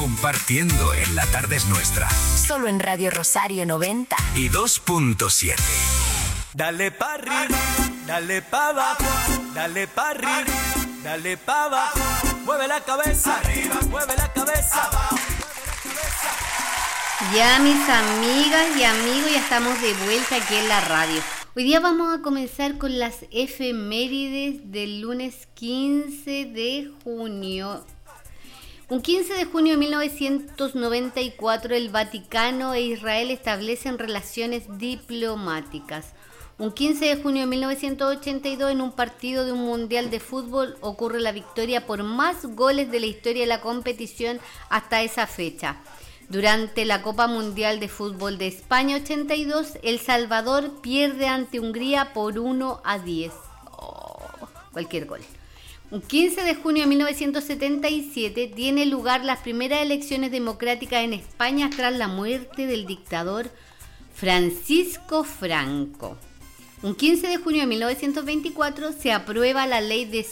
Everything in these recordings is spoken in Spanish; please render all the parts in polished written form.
compartiendo en La Tarde es Nuestra. Solo en Radio Rosario 90 y 2.7. Dale pa' arriba, dale pa' abajo, dale pa' arriba, dale pa' abajo. Mueve la cabeza, arriba, mueve la cabeza, abajo. Ya, mis amigas y amigos, ya estamos de vuelta aquí en la radio. Hoy día vamos a comenzar con las efemérides del lunes 15 de junio. Un 15 de junio de 1994, el Vaticano e Israel establecen relaciones diplomáticas. Un 15 de junio de 1982, en un partido de un mundial de fútbol, ocurre la victoria por más goles de la historia de la competición hasta esa fecha. Durante la Copa Mundial de Fútbol de España 82, El Salvador pierde ante Hungría por 1-10. Cualquier gol. Un 15 de junio de 1977 tiene lugar las primeras elecciones democráticas en España tras la muerte del dictador Francisco Franco. Un 15 de junio de 1924 se aprueba la ley de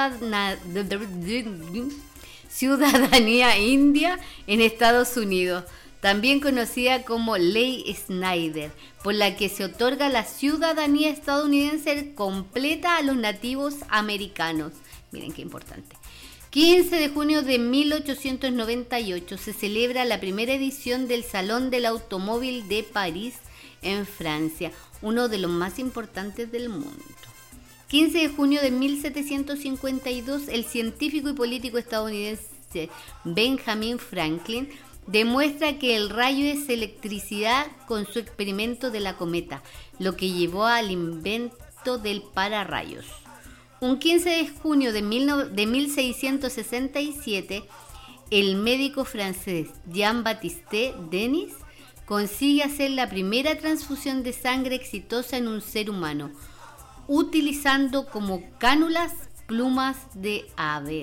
ciudadanía india en Estados Unidos, también conocida como Ley Snyder, por la que se otorga la ciudadanía estadounidense completa a los nativos americanos. Miren qué importante. 15 de junio de 1898 se celebra la primera edición del Salón del Automóvil de París, en Francia, uno de los más importantes del mundo. 15 de junio de 1752, el científico y político estadounidense Benjamin Franklin demuestra que el rayo es electricidad con su experimento de la cometa, lo que llevó al invento del pararrayos. Un 15 de junio de 1667, el médico francés Jean-Baptiste Denis consigue hacer la primera transfusión de sangre exitosa en un ser humano, utilizando como cánulas plumas de ave.